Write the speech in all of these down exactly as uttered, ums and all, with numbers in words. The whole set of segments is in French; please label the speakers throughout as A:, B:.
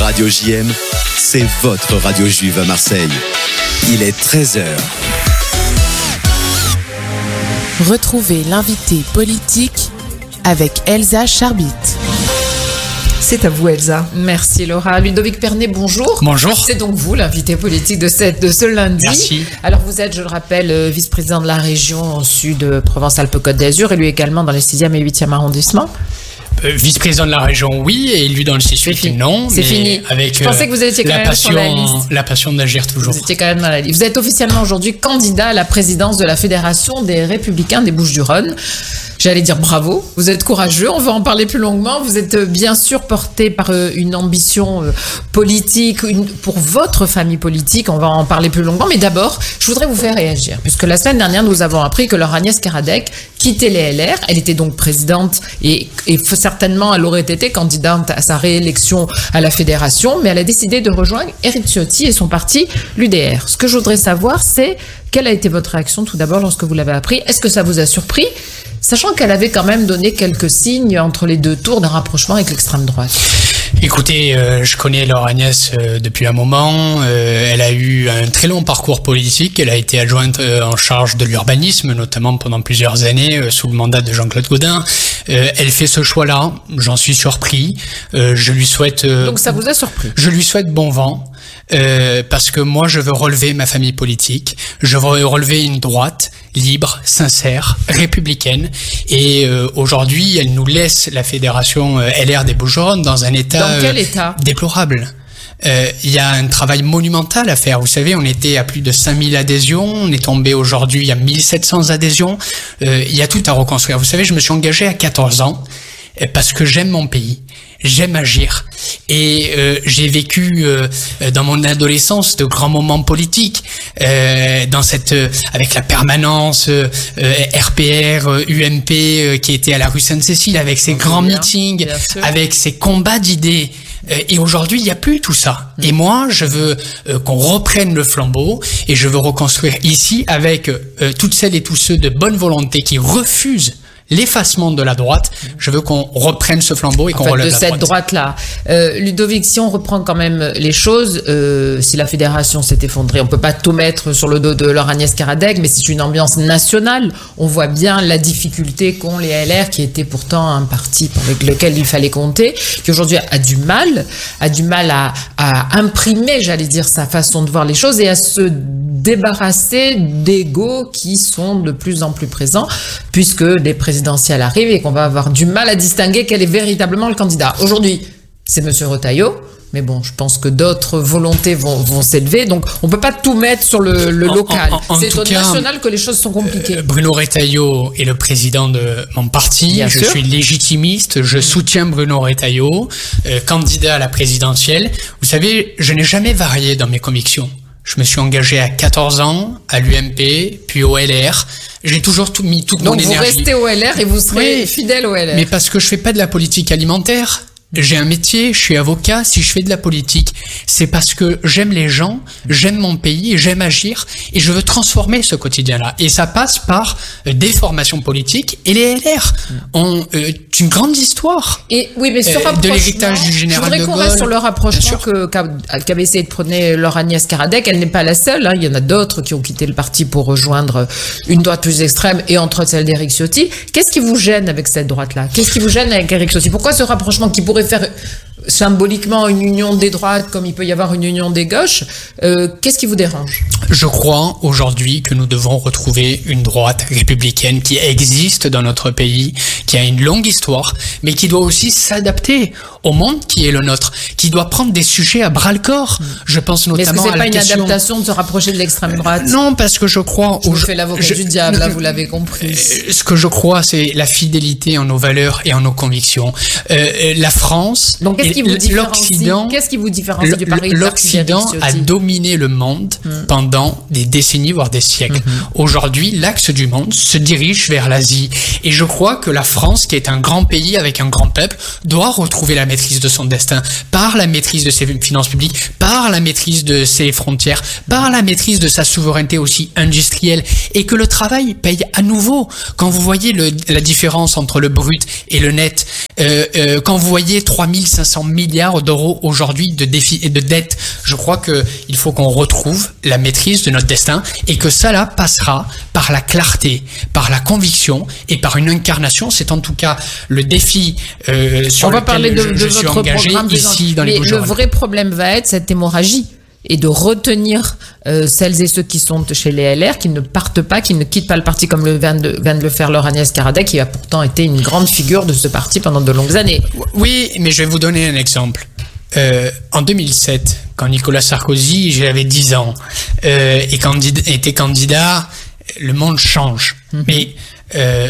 A: Radio J M, c'est votre radio juive à Marseille. Il est treize heures.
B: Retrouvez l'invité politique avec Elsa Charbit.
C: C'est à vous, Elsa.
D: Merci, Laura. Ludovic Pernet, bonjour.
E: Bonjour.
D: C'est donc vous, l'invité politique de, cette, de ce lundi.
E: Merci.
D: Alors, vous êtes, je le rappelle, vice-président de la région Sud Provence-Alpes-Côte d'Azur, élu également dans les sixième et huitième arrondissements.
E: Euh, vice-président de la région, oui, et élu dans le six huit, non.
D: C'est
E: mais
D: fini.
E: Avec,
D: je pensais que vous étiez quand
E: la
D: même
E: passion,
D: sur la liste.
E: La passion d'agir toujours.
D: Vous étiez quand même dans la liste. Vous êtes officiellement aujourd'hui candidat à la présidence de la Fédération des Républicains des Bouches-du-Rhône. J'allais dire bravo, vous êtes courageux, on va en parler plus longuement. Vous êtes bien sûr porté par une ambition politique, une, pour votre famille politique, on va en parler plus longuement. Mais d'abord, je voudrais vous faire réagir, puisque la semaine dernière, nous avons appris que leur Agnès Karadec quittait les L R. Elle était donc présidente et, et certainement elle aurait été candidate à sa réélection à la fédération, mais elle a décidé de rejoindre Éric Ciotti et son parti, l'U D R. Ce que je voudrais savoir, c'est quelle a été votre réaction tout d'abord lorsque vous l'avez appris? Est-ce que ça vous a surpris? Sachant qu'elle avait quand même donné quelques signes entre les deux tours d'un rapprochement avec l'extrême droite.
E: Écoutez, euh, je connais Laure Agnès euh, depuis un moment. Euh, elle a eu un très long parcours politique. Elle a été adjointe euh, en charge de l'urbanisme, notamment pendant plusieurs années, euh, sous le mandat de Jean-Claude Gaudin. Euh, elle fait ce choix-là. J'en suis surpris. Euh, je lui souhaite... Euh,
D: Donc ça vous a surpris?
E: Je lui souhaite bon vent. Euh, parce que moi, je veux relever ma famille politique. Je veux relever une droite libre, sincère, républicaine. Et euh, aujourd'hui, elle nous laisse la fédération euh, L R des Bouches-du-Rhône dans un état,
D: dans quel
E: euh,
D: état
E: déplorable. Euh, il y a un travail monumental à faire. Vous savez, on était à plus de cinq mille adhésions. On est tombé aujourd'hui à mille sept cents adhésions. Euh, il y a tout à reconstruire. Vous savez, je me suis engagé à quatorze ans parce que j'aime mon pays. J'aime agir et euh, j'ai vécu euh, dans mon adolescence de grands moments politiques euh, dans cette euh, avec la permanence euh, R P R, euh, U M P euh, qui était à la rue Sainte-Cécile avec ses grands bien, meetings, bien avec ses combats d'idées. Euh, et aujourd'hui, il n'y a plus tout ça. Mmh. Et moi, je veux euh, qu'on reprenne le flambeau et je veux reconstruire ici avec euh, toutes celles et tous ceux de bonne volonté qui refusent l'effacement de la droite. Je veux qu'on reprenne ce flambeau et qu'on en fait, relève
D: de
E: la
D: cette
E: droite.
D: droite-là. Euh, Ludovic, si on reprend quand même les choses, euh, si la fédération s'est effondrée, on peut pas tout mettre sur le dos de leur Agnès Karadec, mais c'est une ambiance nationale. On voit bien la difficulté qu'ont les L R, qui était pourtant un parti avec lequel il fallait compter, qui aujourd'hui a du mal, a du mal à, à imprimer, j'allais dire, sa façon de voir les choses et à se débarrasser d'égos qui sont de plus en plus présents, puisque les présidentielles arrivent et qu'on va avoir du mal à distinguer quel est véritablement le candidat. Aujourd'hui, c'est Monsieur Retailleau, mais bon, je pense que d'autres volontés vont, vont s'élever, donc on peut pas tout mettre sur le, le
E: en,
D: local.
E: En, en,
D: c'est
E: en
D: au
E: cas,
D: national que les choses sont compliquées.
E: Euh, Bruno Retailleau est le président de mon parti. Bien je sûr. suis légitimiste, je mmh. soutiens Bruno Retailleau, euh, candidat à la présidentielle. Vous savez, je n'ai jamais varié dans mes convictions. Je me suis engagé à quatorze ans, à l'U M P, puis au L R. J'ai toujours tout, mis toute
D: Donc
E: mon énergie.
D: Donc vous restez au L R et vous serez oui, fidèle au L R.
E: Mais parce que je fais pas de la politique alimentaire. J'ai un métier, je suis avocat. Si je fais de la politique, c'est parce que j'aime les gens, j'aime mon pays, j'aime agir et je veux transformer ce quotidien-là. Et ça passe par des formations politiques et les L R ont euh, une grande histoire.
D: Et oui, mais ce euh,
E: de l'héritage du général de Gaulle.
D: Je voudrais qu'on reste sur le rapprochement que, qu'avait essayé de prôner leur Agnès Karadec. Elle n'est pas la seule. Hein. Il y en a d'autres qui ont quitté le parti pour rejoindre une droite plus extrême et entre autres celle d'Éric Ciotti. Qu'est-ce qui vous gêne avec cette droite-là? Qu'est-ce qui vous gêne avec Éric Ciotti? Pourquoi ce rapprochement qui pourrait faire symboliquement une union des droites comme il peut y avoir une union des gauches, euh, qu'est-ce qui vous dérange?
E: Je crois aujourd'hui que nous devons retrouver une droite républicaine qui existe dans notre pays, qui a une longue histoire, mais qui doit aussi s'adapter au monde qui est le nôtre, qui doit prendre des sujets à bras-le-corps. Mmh. Je pense notamment à la question...
D: Mais est-ce que c'est pas une adaptation de se rapprocher de l'extrême droite?
E: euh, Non, parce que je crois...
D: Je vous fais l'avocat je... du diable, là, vous l'avez compris.
E: Euh, ce que je crois, c'est la fidélité en nos valeurs et en nos convictions. Euh, la France...
D: Donc, qu'est-ce qui vous différencie, qu'est-ce qui vous différencie du Paris?
E: L'Occident a dominé le monde mmh. pendant des décennies, voire des siècles. Mmh. Aujourd'hui, l'axe du monde se dirige vers l'Asie. Et je crois que la France, qui est un grand pays avec un grand peuple, doit retrouver la maîtrise de son destin par par la maîtrise de ses finances publiques, par la maîtrise de ses frontières, par la maîtrise de sa souveraineté aussi industrielle, et que le travail paye à nouveau. Quand vous voyez le, la différence entre le brut et le net, euh, euh, quand vous voyez trois mille cinq cents milliards d'euros aujourd'hui de défis et de dettes, je crois que il faut qu'on retrouve la maîtrise de notre destin, et que ça là passera par la clarté, par la conviction et par une incarnation. C'est en tout cas le défi euh, sur
D: On va parler de,
E: je,
D: de
E: je suis
D: votre
E: engagé
D: programme
E: ici dans
D: mais
E: les
D: le
E: Bouches-du-Rhône.
D: vrai problème va être cette hémorragie et de retenir euh, celles et ceux qui sont chez les L R, qui ne partent pas, qui ne quittent pas le parti comme le vient de, vient de le faire leur Agnès Caraday, qui a pourtant été une grande figure de ce parti pendant de longues années.
E: Oui, mais je vais vous donner un exemple. Euh, en deux mille sept, quand Nicolas Sarkozy, j'avais dix ans, euh, et candid- était candidat, le monde change. Mmh. Mais euh,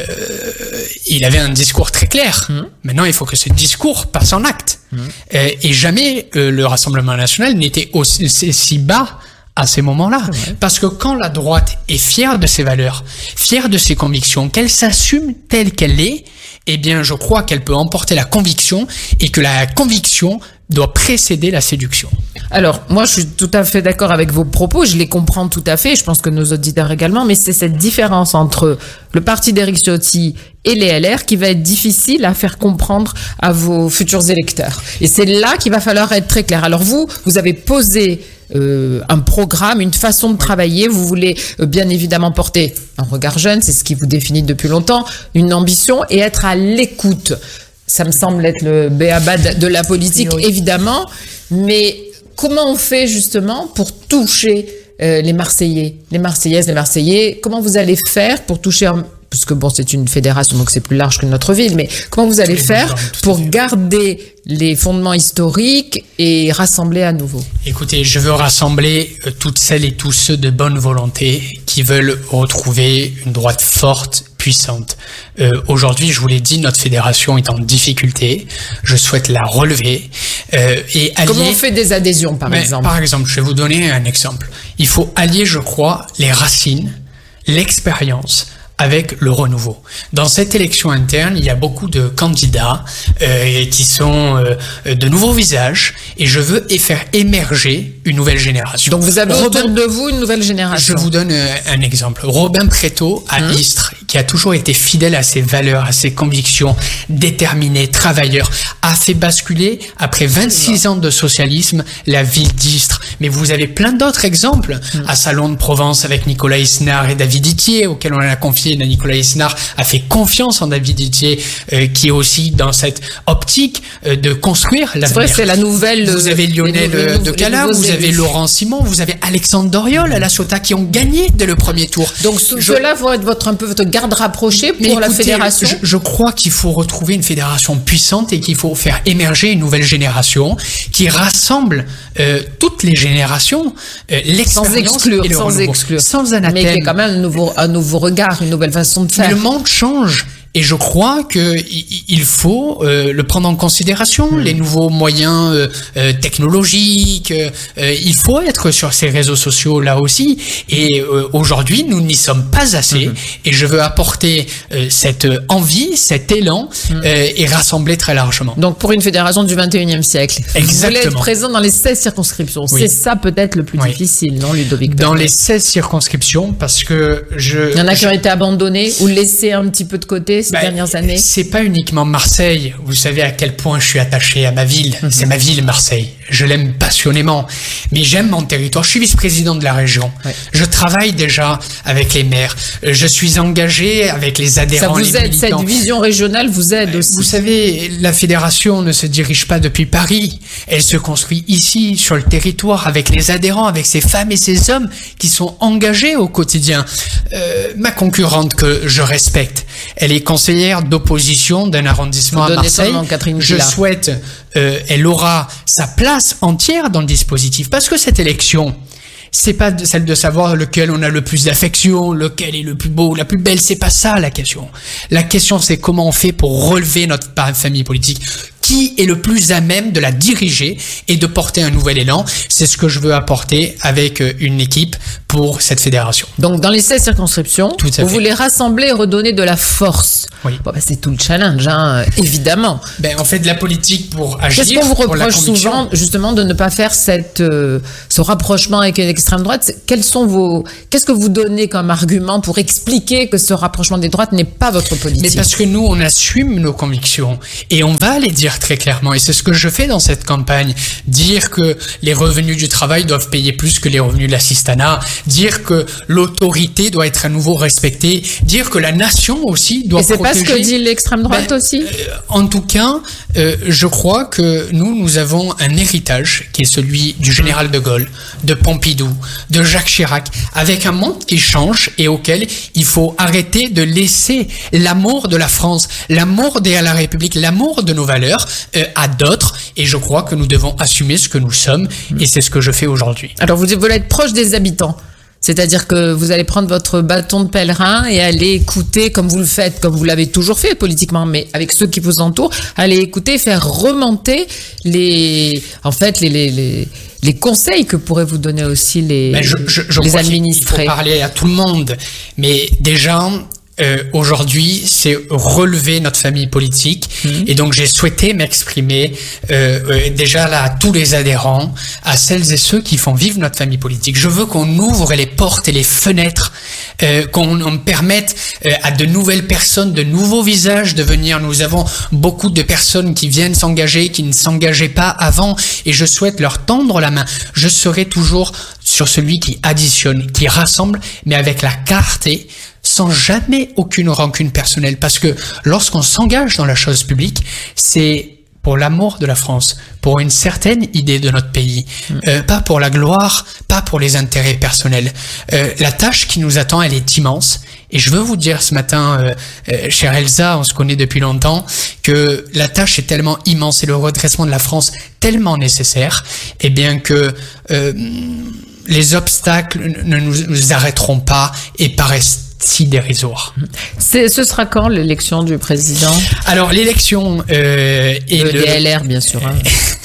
E: il avait un discours très clair. Mmh. Maintenant, il faut que ce discours passe en acte. Mmh. Euh, et jamais euh, le Rassemblement national n'était aussi si bas à ces moments-là. Parce que quand la droite est fière de ses valeurs, fière de ses convictions, qu'elle s'assume telle qu'elle est, eh bien, je crois qu'elle peut emporter la conviction, et que la conviction doit précéder la séduction.
D: Alors, moi, je suis tout à fait d'accord avec vos propos, je les comprends tout à fait, je pense que nos auditeurs également, mais c'est cette différence entre le parti d'Éric Ciotti et les L R qui va être difficile à faire comprendre à vos futurs électeurs. Et c'est là qu'il va falloir être très clair. Alors vous, vous avez posé euh, un programme, une façon de travailler, vous voulez euh, bien évidemment porter un regard jeune, c'est ce qui vous définit depuis longtemps, une ambition et être à l'écoute. Ça me semble être le b.a.-ba de la politique, oui, évidemment, mais comment on fait justement pour toucher euh, les Marseillais, les Marseillaises, les Marseillais? Comment vous allez faire pour toucher, un... parce que bon, c'est une fédération, donc c'est plus large que notre ville, mais comment vous allez faire pour garder les fondements historiques et rassembler à nouveau?
E: Écoutez, je veux rassembler euh, toutes celles et tous ceux de bonne volonté qui veulent retrouver une droite forte, puissante. Euh, aujourd'hui, je vous l'ai dit, notre fédération est en difficulté. Je souhaite la relever. Euh, et allier...
D: Comment on fait des adhésions, par
E: Mais,
D: exemple?
E: Par exemple, je vais vous donner un exemple. Il faut allier, je crois, les racines, l'expérience, avec le renouveau. Dans cette élection interne, il y a beaucoup de candidats euh, qui sont euh, de nouveaux visages, et je veux faire émerger une nouvelle génération.
D: Donc vous avez
E: Robin,
D: autour de vous une nouvelle génération.
E: Je vous donne euh, un exemple. Robin Prétot à hum. Istres, qui a toujours été fidèle à ses valeurs, à ses convictions, déterminé, travailleur, a fait basculer, après vingt-six ans de socialisme, la ville d'Istres. Mais vous avez plein d'autres exemples. Hum. À Salon de Provence avec Nicolas Isnard et David Itier, auquel on a confié. Nicolas Isnard a fait confiance en David Itier, euh, qui est aussi dans cette optique euh, de construire l'avenir.
D: C'est vrai, c'est la nouvelle.
E: Vous avez Lionel
D: nouveaux,
E: de Cala, vous avez élus. Laurent Simon, vous avez Alexandre Doriol à la Ciotat, qui ont gagné dès le premier tour.
D: Donc je... cela va être votre un peu votre garde rapprochée pour écoutez, la fédération.
E: Je, je crois qu'il faut retrouver une fédération puissante, et qu'il faut faire émerger une nouvelle génération qui rassemble euh, toutes les générations, euh, l'expérience
D: sans exclure,
E: et le
D: sans
E: renouveau.
D: exclure,
E: sans anathème.
D: Mais qui est quand même un nouveau, un nouveau regard, une nouvelle façon de faire.
E: Mais le monde change. Et je crois que il faut euh, le prendre en considération, mmh. les nouveaux moyens euh, euh, technologiques. Euh, il faut être sur ces réseaux sociaux là aussi. Et euh, aujourd'hui, nous n'y sommes pas assez. Mmh. Et je veux apporter euh, cette envie, cet élan, mmh. euh, et rassembler très largement.
D: Donc pour une fédération du vingt et unième siècle,
E: exactement.
D: Vous voulez être présent dans les seize circonscriptions. Oui. C'est ça peut-être le plus oui. difficile, non, Ludovic?
E: Dans les seize circonscriptions, parce que je...
D: Il y en a qui
E: je...
D: ont été abandonnés ou laissés un petit peu de côté ces bah, dernières années.
E: C'est pas uniquement Marseille. Vous savez à quel point je suis attaché à ma ville. Mm-hmm. C'est ma ville, Marseille. Je l'aime passionnément. Mais j'aime mon territoire. Je suis vice-président de la région. Ouais. Je travaille déjà avec les maires. Je suis engagé avec les adhérents.
D: Ça vous
E: les
D: aide,
E: militants.
D: Cette vision régionale vous aide aussi.
E: Vous savez, la fédération ne se dirige pas depuis Paris. Elle se construit ici, sur le territoire, avec les adhérents, avec ces femmes et ces hommes qui sont engagés au quotidien. Euh, ma concurrente, que je respecte, elle est conseillère d'opposition d'un arrondissement à Marseille. Je souhaite, euh, elle aura sa place entière dans le dispositif, parce que cette élection, c'est pas celle de savoir lequel on a le plus d'affection, lequel est le plus beau, la plus belle. C'est pas ça la question. La question, c'est comment on fait pour relever notre famille politique. qui est le plus à même de la diriger et de porter un nouvel élan. C'est ce que je veux apporter avec une équipe pour cette fédération.
D: Donc, dans les seize circonscriptions,
E: Tout à
D: vous
E: fait.
D: voulez rassembler et redonner de la force.
E: Oui.
D: Bon, bah, c'est tout le challenge, hein, évidemment.
E: Ben, on fait de la politique pour agir.
D: Qu'est-ce qu'on vous
E: pour la
D: reproche
E: conviction.
D: souvent, justement, de ne pas faire cette, euh, ce rapprochement avec l'extrême droite? Quels sont vos, qu'est-ce que vous donnez comme argument pour expliquer que ce rapprochement des droites n'est pas votre politique?
E: Mais parce que nous, on assume nos convictions et on va les dire très clairement. Et c'est ce que je fais dans cette campagne. Dire que les revenus du travail doivent payer plus que les revenus de l'assistanat. Dire que l'autorité doit être à nouveau respectée. Dire que la nation aussi doit
D: Et c'est
E: protéger.
D: pas ce que dit l'extrême droite
E: Ben,
D: aussi?
E: euh, En tout cas, euh, je crois que nous, nous avons un héritage qui est celui du général de Gaulle, de Pompidou, de Jacques Chirac, avec un monde qui change et auquel il faut arrêter de laisser l'amour de la France, l'amour de la République, l'amour de nos valeurs euh, à d'autres. Et je crois que nous devons assumer ce que nous sommes et c'est ce que je fais aujourd'hui.
D: Alors, vous voulez être proche des habitants. C'est-à-dire que vous allez prendre votre bâton de pèlerin et aller écouter, comme vous le faites, comme vous l'avez toujours fait politiquement, mais avec ceux qui vous entourent, aller écouter, faire remonter les, en fait, les, les, les, les conseils que pourraient vous donner aussi les,
E: Ben, je, je, je
D: les
E: crois qu'il-
D: administrés.
E: Il faut parler à tout le monde. Mais déjà, euh, aujourd'hui, c'est relever notre famille politique. Mmh. Et donc, j'ai souhaité m'exprimer euh, euh, déjà là à tous les adhérents, à celles et ceux qui font vivre notre famille politique. Je veux qu'on ouvre les portes et les fenêtres, euh, qu'on on permette euh, à de nouvelles personnes, de nouveaux visages de venir. Nous avons beaucoup de personnes qui viennent s'engager, qui ne s'engageaient pas avant, et je souhaite leur tendre la main. Je serai toujours sur celui qui additionne, qui rassemble, mais avec la clarté, sans jamais aucune rancune personnelle. Parce que lorsqu'on s'engage dans la chose publique, c'est pour l'amour de la France, pour une certaine idée de notre pays, euh, pas pour la gloire, pas pour les intérêts personnels. Euh, la tâche qui nous attend, elle est immense. Et je veux vous dire ce matin, euh, euh, chère Elsa, on se connaît depuis longtemps, que la tâche est tellement immense et le redressement de la France tellement nécessaire, et bien que euh, les obstacles ne nous, nous arrêteront pas et paraissent si dérisoire.
D: C'est, ce sera quand l'élection du président?
E: Alors l'élection euh, et
D: Le
E: le
D: D L R, bien sûr. Hein.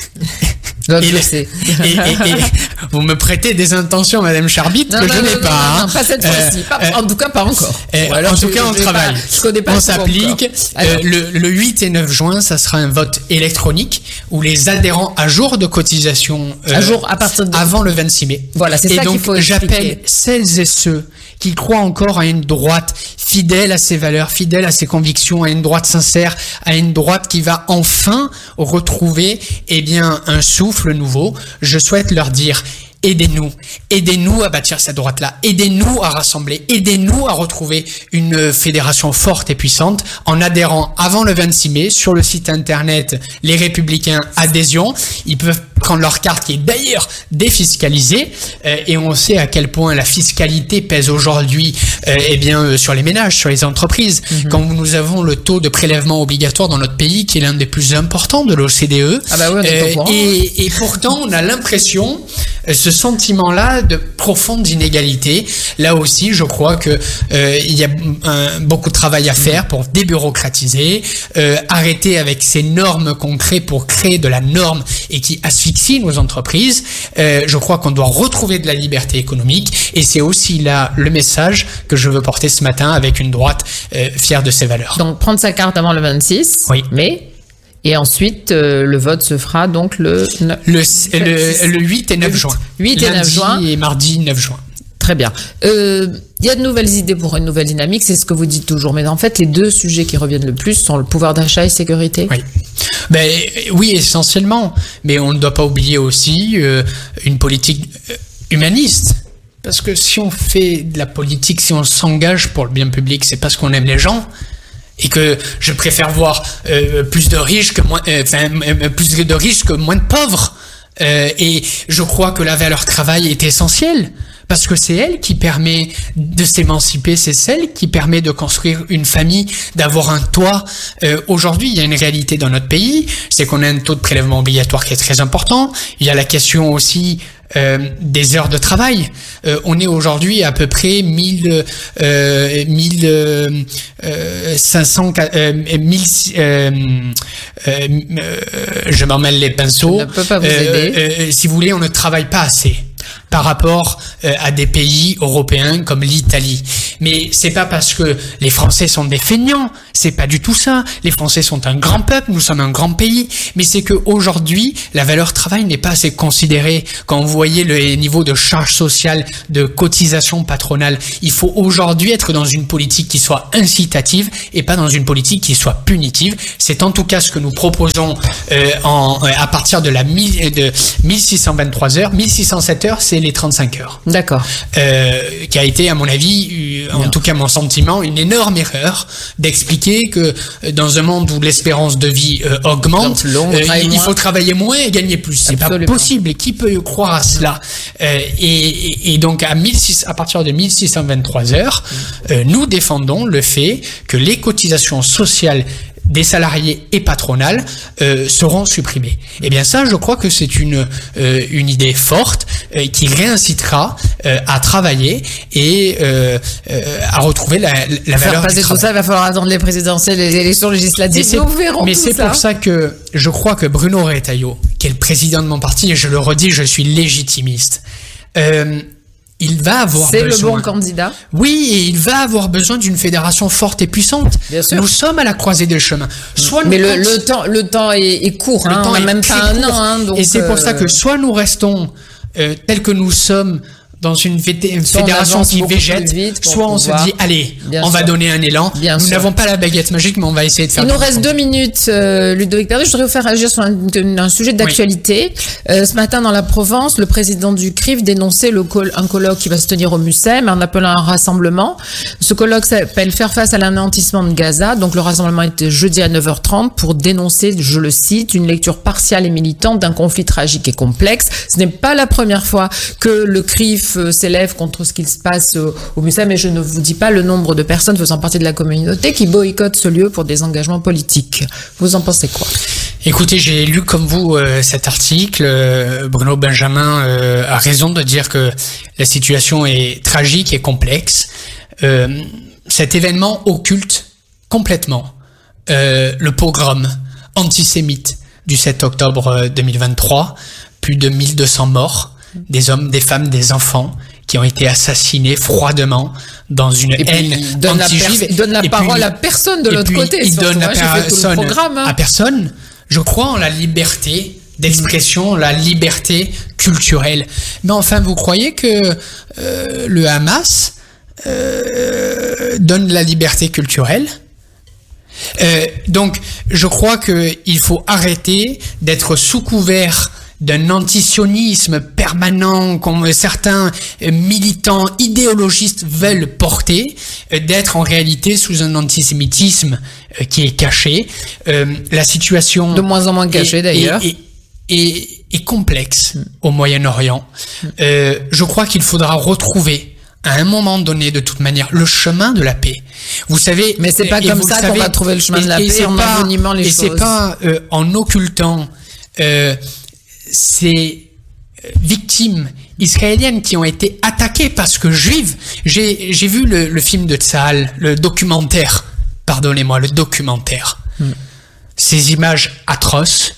D: Donc,
E: et,
D: je
E: le-
D: sais.
E: et, et, et vous me prêtez des intentions, Madame Charbit,
D: Non,
E: que
D: non,
E: je
D: non,
E: n'ai
D: non,
E: pas.
D: non,
E: hein.
D: non, pas cette
E: Euh,
D: fois-ci. Pas-
E: euh,
D: en tout cas, pas encore.
E: Euh,
D: Ou alors,
E: en tout
D: je-
E: cas, on
D: je vais
E: travaille.
D: pas- je connais pas
E: on
D: tout
E: s'applique.
D: encore.
E: Euh,
D: Alors,
E: le, le huit et neuf juin, ça sera un vote électronique où les adhérents à jour de cotisation euh,
D: À jour, à partir de-
E: avant le vingt-six mai.
D: Voilà, c'est
E: et
D: ça qu'il
E: donc,
D: faut expliquer.
E: j'appelle celles et ceux qui croient encore à une droite fidèle à ses valeurs, fidèle à ses convictions, à une droite sincère, à une droite qui va enfin retrouver, eh bien, un souffle nouveau. Je souhaite leur dire: aidez-nous, aidez-nous à bâtir cette droite-là, aidez-nous à rassembler, aidez-nous à retrouver une fédération forte et puissante en adhérant avant le vingt-six mai sur le site internet Les Républicains Adhésion. Ils peuvent prendre leur carte qui est d'ailleurs défiscalisée euh, et on sait à quel point la fiscalité pèse aujourd'hui euh, eh bien euh, sur les ménages, sur les entreprises. Mm-hmm. Quand nous avons le taux de prélèvement obligatoire dans notre pays qui est l'un des plus importants de l'O C D E.
D: Ah bah oui, on est au courant.
E: et, et pourtant on a l'impression, ce sentiment-là de profonde inégalité. Là aussi, je crois que euh, il y a un, beaucoup de travail à faire pour débureaucratiser, euh, arrêter avec ces normes qu'on crée pour créer de la norme et qui asphyxie nos entreprises. Euh, je crois qu'on doit retrouver de la liberté économique et c'est aussi là le message que je veux porter ce matin avec une droite euh, fière de ses valeurs.
D: Donc, prendre sa carte avant le vingt-six
E: Oui.
D: mai. Et ensuite, euh, le vote se fera donc le... neuf
E: Le, le, le huit et neuf juin.
D: huit et neuf juin.
E: Lundi et mardi neuf juin.
D: Très bien. Euh, il y a de nouvelles idées pour une nouvelle dynamique, c'est ce que vous dites toujours. Mais en fait, les deux sujets qui reviennent le plus sont le pouvoir d'achat et sécurité.
E: Oui. Ben, oui, essentiellement. Mais on ne doit pas oublier aussi euh, une politique humaniste. Parce que si on fait de la politique, si on s'engage pour le bien public, c'est parce qu'on aime les gens. Et que je préfère voir euh, plus de riches que moins, euh, enfin, euh, plus de riches que moins de pauvres. Euh, et je crois que la valeur travail est essentielle. Parce que c'est elle qui permet de s'émanciper, c'est celle qui permet de construire une famille, d'avoir un toit. Euh, aujourd'hui, il y a une réalité dans notre pays, c'est qu'on a un taux de prélèvement obligatoire qui est très important. Il y a la question aussi euh, des heures de travail. Euh, on est aujourd'hui à peu près mille, euh, mille euh, cinq cents, euh, mille, euh, euh, je m'en mêle les pinceaux.
D: Je ne peux pas vous
E: euh,
D: aider.
E: Euh, si vous voulez, on ne travaille pas assez par rapport euh, à des pays européens comme l'Italie. Mais c'est pas parce que les Français sont des feignants, c'est pas du tout ça. Les Français sont un grand peuple, nous sommes un grand pays, mais c'est que aujourd'hui, la valeur travail n'est pas assez considérée. Quand vous voyez le niveau de charge sociale, de cotisation patronale, il faut aujourd'hui être dans une politique qui soit incitative et pas dans une politique qui soit punitive. C'est en tout cas ce que nous proposons euh, en, à partir de la mille, de mille six cent vingt-trois heures. mille six cent sept heures, c'est les trente-cinq heures.
D: D'accord.
E: Euh, qui a été, à mon avis, en Bien. tout cas mon sentiment, une énorme erreur d'expliquer que dans un monde où l'espérance de vie euh, augmente,
D: long,
E: euh, il, il faut travailler moins et gagner plus. C'est Absolument. pas possible. Et qui peut croire à cela? euh, et, et, et donc, à, mille six, à partir de mille six cent vingt-trois heures, euh, nous défendons le fait que les cotisations sociales des salariés et patronales euh, seront supprimés. Et bien ça, je crois que c'est une euh, une idée forte euh, qui réincitera euh, à travailler et euh, euh, à retrouver la, la valeur
D: Faire passer
E: du
D: tout
E: travail.
D: ça, il va falloir attendre les présidentielles, les élections législatives.
E: Mais
D: nous verrons
E: mais
D: tout
E: c'est
D: ça.
E: pour ça que je crois que Bruno Retailleau, qui est le président de mon parti, et je le redis, je suis légitimiste. Euh, Il va avoir
D: C'est
E: besoin.
D: le bon candidat.
E: Oui, et il va avoir besoin d'une fédération forte et puissante.
D: Bien sûr.
E: Nous sommes à la croisée des chemins. Soit
D: Mais
E: nous
D: le,
E: restons-
D: le temps, le temps est, est court.
E: le
D: Hein,
E: temps
D: on n'a
E: est
D: même
E: très
D: pas un
E: court.
D: an. Hein, donc,
E: et c'est pour
D: euh,
E: ça que soit nous restons euh, tels que nous sommes dans une fédé-
D: Soit on
E: fédération
D: avance
E: qui
D: beaucoup
E: végète,
D: plus vite pour
E: soit on se
D: pouvoir-
E: dit allez,
D: Bien
E: on va
D: sûr.
E: donner un élan.
D: Bien
E: nous
D: sûr.
E: n'avons pas la baguette magique, mais on va essayer de faire.
D: Il nous
E: quelque
D: reste
E: chose.
D: deux minutes, euh, Ludovic Pernet. Je voudrais vous faire agir sur un, un sujet d'actualité. Euh, ce matin, dans la Provence, le président du C R I F dénonçait le col- un colloque qui va se tenir au Mucem en appelant un rassemblement. Ce colloque s'appelle Faire face à l'anéantissement de Gaza. Donc le rassemblement était jeudi à neuf heures trente pour dénoncer, je le cite, une lecture partiale et militante d'un conflit tragique et complexe. Ce n'est pas la première fois que le C R I F euh, s'élève contre ce qu'il se passe au, au Mucem, et je ne vous dis pas le nombre de personnes faisant partie de la communauté qui boycottent ce lieu pour des engagements politiques. Vous en pensez quoi?
E: Écoutez, j'ai lu comme vous euh, cet article. Euh, Bruno Benjamin euh, a raison de dire que la situation est tragique et complexe. Euh, cet événement occulte complètement euh, le pogrom antisémite du sept octobre deux mille vingt-trois. Plus de mille deux cents morts, des hommes, des femmes, des enfants qui ont été assassinés froidement dans une
D: Et puis,
E: haine
D: il donne la,
E: anti-juive.
D: pers- il donne la
E: Et
D: parole
E: puis-
D: à personne de
E: et
D: l'autre
E: puis,
D: côté.
E: il
D: surtout,
E: donne la
D: hein, j'ai fait tout le
E: personne
D: programme, hein.
E: à personne. Je crois en la liberté d'expression, la liberté culturelle. Mais enfin, vous croyez que euh, le Hamas euh, donne la liberté culturelle ? Euh, donc, je crois que il faut arrêter d'être sous couvert d'un antisionisme permanent comme certains euh, militants idéologistes veulent porter, euh, d'être en réalité sous un antisémitisme euh, qui est caché. Euh, la situation
D: De moins en moins cachée,
E: est-
D: d'ailleurs.
E: est- est- est- est complexe au Moyen-Orient. Euh, je crois qu'il faudra retrouver à un moment donné, de toute manière, le chemin de la paix. Vous savez,
D: Mais c'est pas
E: et
D: comme
E: vous
D: ça
E: le
D: qu'on
E: savez,
D: va trouver le chemin
E: et-
D: de la
E: et
D: paix
E: c'est
D: en
E: pas-
D: envenimant les
E: et c'est
D: choses.
E: pas euh, en occultant euh, ces victimes israéliennes qui ont été attaquées parce que juives. J'ai j'ai vu le, le film de Tzahal, le documentaire. Pardonnez-moi, le documentaire.
D: Hmm.
E: Ces images atroces.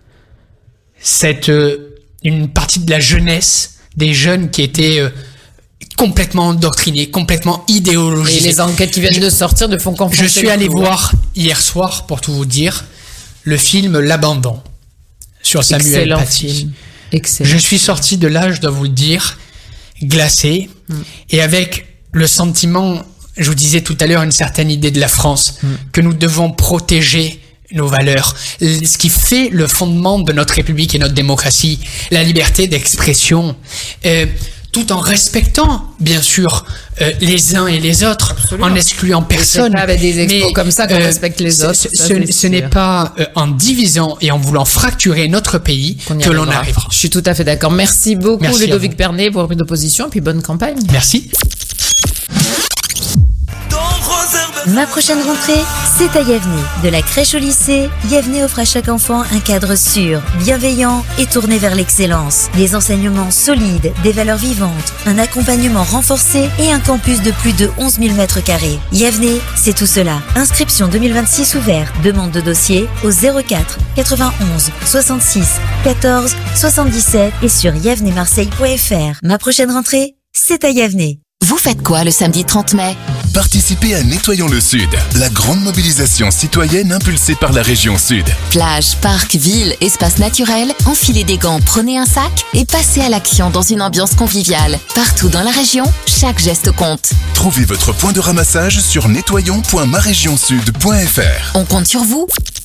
E: Cette euh, une partie de la jeunesse, des jeunes qui étaient euh, complètement endoctrinés, complètement
D: Et
E: idéologisés.
D: les enquêtes qui viennent de sortir ne font qu'enfoncer
E: Je suis
D: le
E: allé
D: clou.
E: voir hier soir, pour tout vous dire, le film L'Abandon sur Samuel
D: Excellent
E: Paty.
D: film. Excellent.
E: Je suis sorti de là, je dois vous le dire, glacé,
D: Mm.
E: et avec le sentiment, je vous disais tout à l'heure, une certaine idée de la France,
D: Mm.
E: que nous devons protéger nos valeurs, ce qui fait le fondement de notre République et notre démocratie, la liberté d'expression, euh, tout en respectant, bien sûr, euh, les uns et les autres,
D: Absolument.
E: en excluant personne.
D: pas avec des expos comme ça qu'on respecte les
E: ce-
D: autres,
E: Ce,
D: ça,
E: ce-
D: c'est
E: ce n'est
D: sûr.
E: pas euh, en divisant et en voulant fracturer notre pays
D: Qu'on y
E: que l'on arrivera.
D: Je suis tout à fait d'accord. Merci beaucoup,
E: Merci à
D: Ludovic
E: vous.
D: Pernet, pour la prise d'opposition, et puis bonne campagne.
E: Merci.
F: Ton rose herbe Ma prochaine rentrée, c'est à Yavné. De la crèche au lycée, Yavné offre à chaque enfant un cadre sûr, bienveillant et tourné vers l'excellence. Des enseignements solides, des valeurs vivantes, un accompagnement renforcé et un campus de plus de onze mille mètres carrés. Yavné, c'est tout cela. Inscription deux mille vingt-six ouvert. Demande de dossier au zéro quatre quatre-vingt-onze soixante-six quatorze soixante-dix-sept et sur yavné marseille point f r. Ma prochaine rentrée, c'est à Yavné.
G: Vous faites quoi le samedi trente mai ?
H: Participez à Nettoyons le Sud, la grande mobilisation citoyenne impulsée par la région Sud.
G: Plage, parc, ville, espace naturel, enfilez des gants, prenez un sac et passez à l'action dans une ambiance conviviale. Partout dans la région, chaque geste compte.
H: Trouvez votre point de ramassage sur nettoyons point ma région sud point f r.
G: On compte sur vous.